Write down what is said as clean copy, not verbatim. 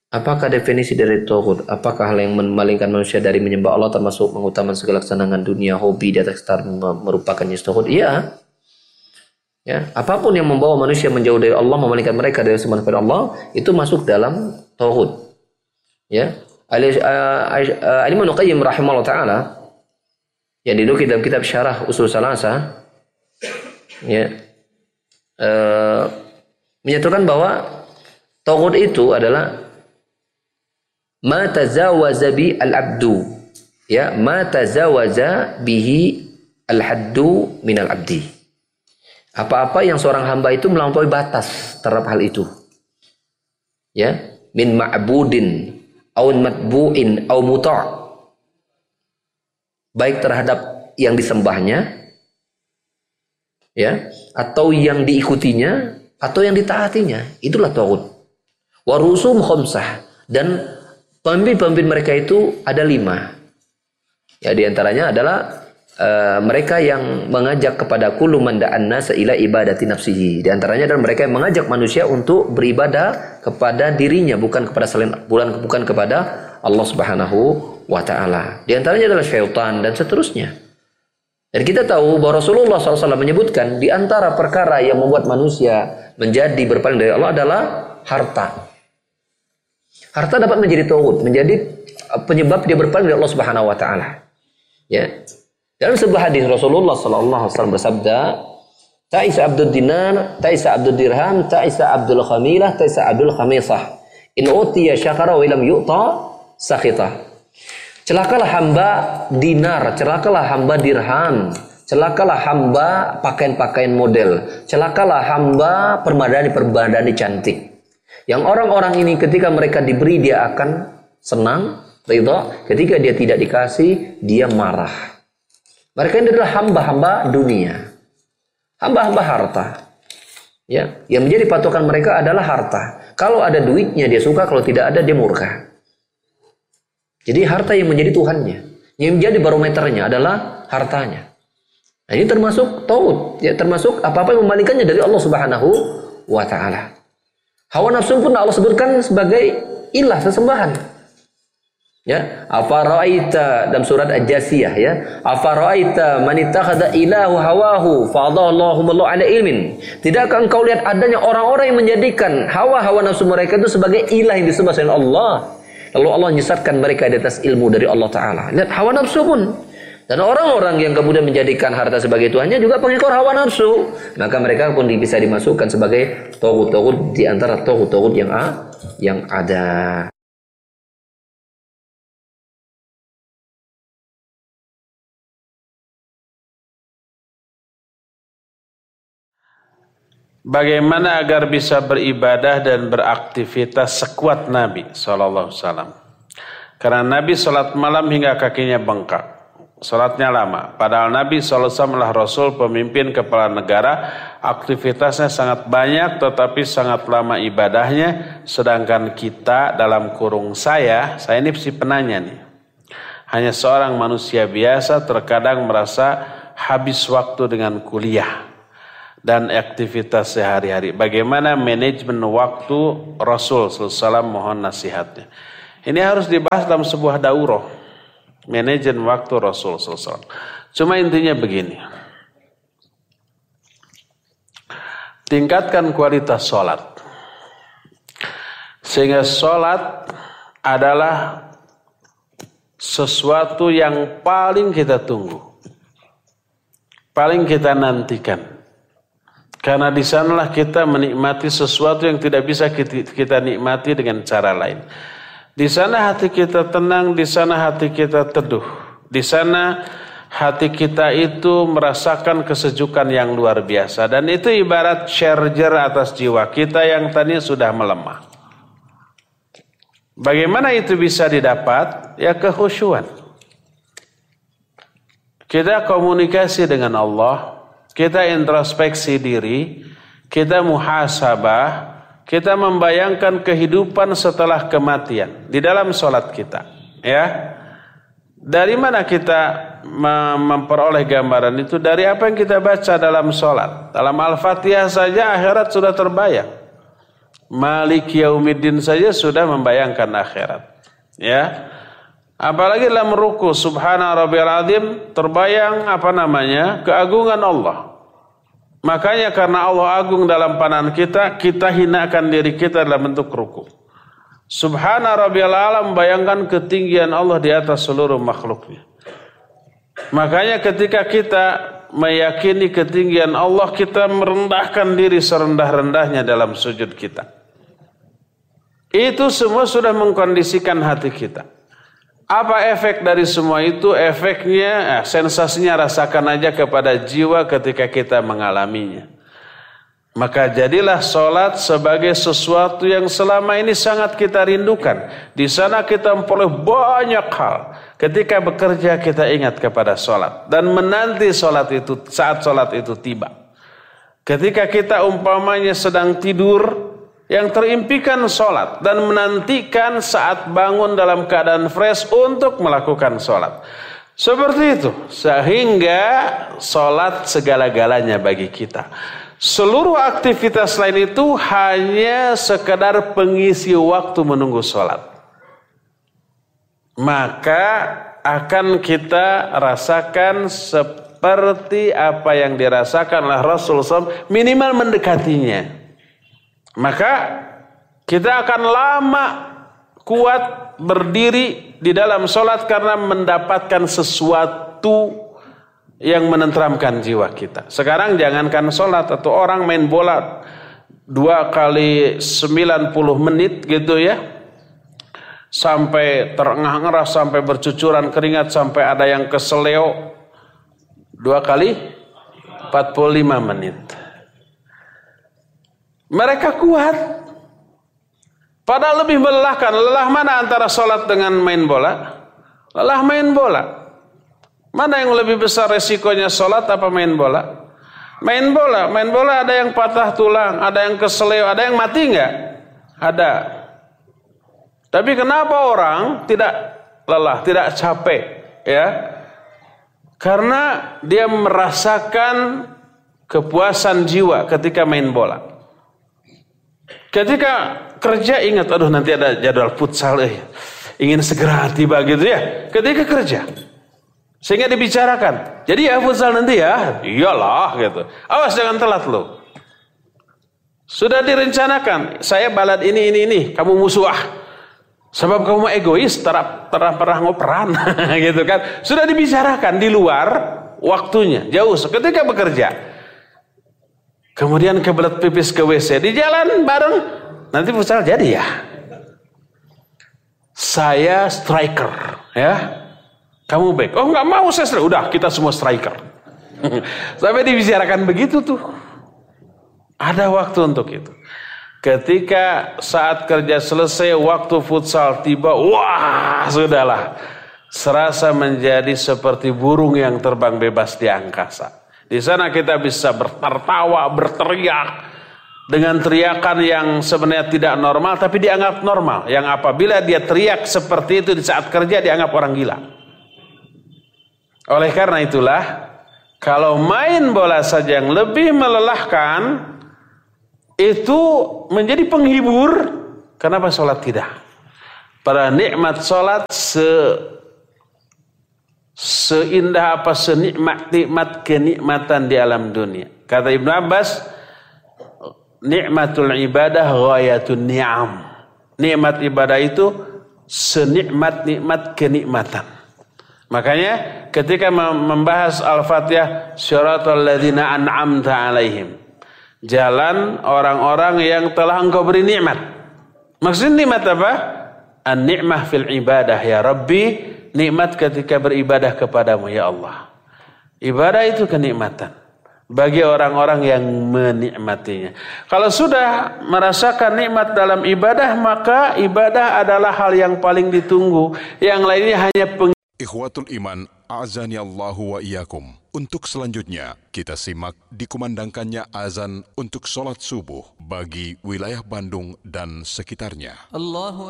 Apakah definisi dari tauhid? Apakah hal yang memalingkan manusia dari menyembah Allah termasuk mengutamakan segala kesenangan dunia, hobi di atas merupakan tauhid? Iya. Ya, apapun yang membawa manusia menjauh dari Allah, memalingkan mereka dari sembah kepada Allah, itu masuk dalam tauhid. Ya. Al-Imam Qayyim rahimahullah taala yang dinukil dalam kitab Syarah Ushul Tsalatsa, ya, menyatakan bahwa tauhid itu adalah ma tazawaza bi al-abdu, ya, ma tazawaza bihi al-haddu min al-abdi. Apa-apa yang seorang hamba itu melampaui batas terhadap hal itu, ya, min ma'budin au matbu'in au muta', baik terhadap yang disembahnya, ya, atau yang diikutinya atau yang ditaatinya. Itulah tauhid. Wa rusum khamsah, dan pemimpin-pemimpin mereka itu ada 5. Ya, diantaranya adalah mereka yang mengajak kepada kullu man da'an nasa ila ibadati nafsihi. Di antaranya adalah mereka yang mengajak manusia untuk beribadah kepada dirinya, bukan kepada selain, bukan kepada Allah Subhanahu wa taala. Di antaranya adalah syaitan dan seterusnya. Dan kita tahu bahwa Rasulullah SAW menyebutkan di antara perkara yang membuat manusia menjadi berpaling dari Allah adalah harta. Harta dapat menjadi tauhid, menjadi penyebab dia berpaling dari Allah Subhanahu wa taala. Ya. Dalam sebuah hadis Rasulullah sallallahu alaihi wasallam bersabda, "Ta'isa abdud dinar, ta'isa abdud dirham, ta'isa abdul khamilah, ta'isa abdul khamisah. In utiya syakara wa lam yu'ta sakhita." Celakalah hamba dinar, celakalah hamba dirham, celakalah hamba pakaian-pakaian model, celakalah hamba permadani cantik. Yang orang-orang ini ketika mereka diberi dia akan senang, ridha, ketika dia tidak dikasih dia marah. Mereka ini adalah hamba-hamba dunia, hamba-hamba harta. Ya, yang menjadi patokan mereka adalah harta. Kalau ada duitnya dia suka, kalau tidak ada dia murka. Jadi harta yang menjadi Tuhannya, yang menjadi barometernya adalah hartanya. Nah, ini termasuk tauhid, ya, termasuk apa-apa yang memalingkannya dari Allah Subhanahu wa taala. Hawa nafsu pun Allah sebutkan sebagai ilah, sesembahan. Ya, afara'aita dalam surat Al-Jasiyah, ya, afara'aita man ittakhadha ilahu hawahu fa'adallahu Allahu ala ilmin. Tidakkah engkau lihat adanya orang-orang yang menjadikan hawa nafsu mereka itu sebagai ilah yang disembah selain Allah, lalu Allah menyesatkan mereka di atas ilmu dari Allah taala. Lihat hawa nafsu pun. Dan orang-orang yang kemudian menjadikan harta sebagai tuhannya juga pengikut hawa nafsu, maka mereka pun bisa dimasukkan sebagai tauhid di antara tauhid yang ada. Bagaimana agar bisa beribadah dan beraktivitas sekuat Nabi SAW? Karena Nabi sholat malam hingga kakinya bengkak. Sholatnya lama. Padahal Nabi SAW adalah Rasul, pemimpin kepala negara. Aktivitasnya sangat banyak tetapi sangat lama ibadahnya. Sedangkan kita dalam kurung saya ini si penanya nih. Hanya seorang manusia biasa terkadang merasa habis waktu dengan kuliah dan aktivitas sehari-hari. Bagaimana manajemen waktu Rasul SAW, mohon nasihatnya. Ini harus dibahas dalam sebuah daurah. Manajemen waktu Rasul SAW. Cuma intinya begini. Tingkatkan kualitas sholat. Sehingga sholat adalah sesuatu yang paling kita tunggu. Paling kita nantikan. Karena di sanalah kita menikmati sesuatu yang tidak bisa kita nikmati dengan cara lain. Di sana hati kita tenang, di sana hati kita teduh. Di sana hati kita itu merasakan kesejukan yang luar biasa. Dan itu ibarat charger atas jiwa kita yang tadinya sudah melemah. Bagaimana itu bisa didapat? Ya kekhusyuan. Kita komunikasi dengan Allah. Kita introspeksi diri, kita muhasabah, kita membayangkan kehidupan setelah kematian di dalam sholat kita. Ya, dari mana kita memperoleh gambaran itu? Dari apa yang kita baca dalam sholat. Dalam Al-Fatihah saja akhirat sudah terbayang. Malik Yaumiddin saja sudah membayangkan akhirat. Ya. Apalagi dalam ruku Subhana Rabbiyal Azim terbayang keagungan Allah. Makanya karena Allah agung dalam pandangan kita, kita hinakan diri kita dalam bentuk ruku. Subhana Rabbiyal A'la membayangkan ketinggian Allah di atas seluruh makhluknya. Makanya ketika kita meyakini ketinggian Allah, kita merendahkan diri serendah-rendahnya dalam sujud kita. Itu semua sudah mengkondisikan hati kita. Apa efek dari semua itu? Efeknya, sensasinya rasakan aja kepada jiwa ketika kita mengalaminya. Maka jadilah solat sebagai sesuatu yang selama ini sangat kita rindukan. Di sana kita memperoleh banyak hal. Ketika bekerja kita ingat kepada solat. Dan menanti solat itu saat solat itu tiba. Ketika kita umpamanya sedang tidur, yang terimpikan solat. Dan menantikan saat bangun dalam keadaan fresh untuk melakukan solat. Seperti itu. Sehingga solat segala-galanya bagi kita. Seluruh aktivitas lain itu hanya sekedar pengisi waktu menunggu sholat. Maka akan kita rasakan seperti apa yang dirasakan oleh Rasulullah SAW, minimal mendekatinya. Maka kita akan lama kuat berdiri di dalam sholat karena mendapatkan sesuatu yang menenteramkan jiwa kita. Sekarang jangankan sholat, atau orang main bola 2 kali 90 menit gitu ya, sampai terengah-engah, sampai bercucuran keringat, sampai ada yang keseleo 2 kali 45 menit. Mereka kuat, padahal lebih melelahkan. Lelah mana antara sholat dengan main bola? Lelah main bola. Mana yang lebih besar resikonya, sholat apa main bola? Main bola ada yang patah tulang, ada yang keseleo, ada yang mati enggak? Ada. Tapi kenapa orang tidak lelah, tidak capek? Ya, karena dia merasakan kepuasan jiwa ketika main bola. Ketika kerja ingat, aduh nanti ada jadwal futsal, ingin segera tiba gitu ya. Ketika kerja, sehingga dibicarakan, jadi ya futsal nanti ya, iyalah gitu. Awas jangan telat lo. Sudah direncanakan, saya balad ini, kamu musuh sebab kamu egois, pernah ngoperan gitu kan. Sudah dibicarakan di luar waktunya, jauh. Ketika bekerja, kemudian kebelet pipis ke WC, di jalan bareng, nanti futsal jadi ya. Saya striker, ya. Kamu back. Oh nggak mau saya striker. Udah kita semua striker. Sampai dibicarakan begitu tuh. Ada waktu untuk itu. Ketika saat kerja selesai, waktu futsal tiba, wah sudahlah. Serasa menjadi seperti burung yang terbang bebas di angkasa. Di sana kita bisa tertawa, berteriak dengan teriakan yang sebenarnya tidak normal, tapi dianggap normal. Yang apabila dia teriak seperti itu di saat kerja, dianggap orang gila. Oleh karena itulah, kalau main bola saja yang lebih melelahkan, itu menjadi penghibur. Kenapa sholat tidak? Pada nikmat sholat seindah apa, senikmat kenikmatan di alam dunia. Kata Ibnu Abbas, nikmatul ibadah ghayatun ni'am. Nikmat ibadah itu senikmat-nikmat kenikmatan. Makanya ketika membahas Al-Fatihah, syiratal ladzina an'amta alaihim, jalan orang-orang yang telah engkau beri nikmat. Maksudnya nikmat apa? An-ni'mah fil ibadah ya Rabbi, nikmat ketika beribadah kepadamu ya Allah. Ibadah itu kenikmatan bagi orang-orang yang menikmatinya. Kalau sudah merasakan nikmat dalam ibadah, maka ibadah adalah hal yang paling ditunggu. Yang lainnya hanya Ikhwatul Iman, a'azani Allahu wa iyyakum. Untuk selanjutnya, kita simak dikumandangkannya azan untuk sholat subuh bagi wilayah Bandung dan sekitarnya.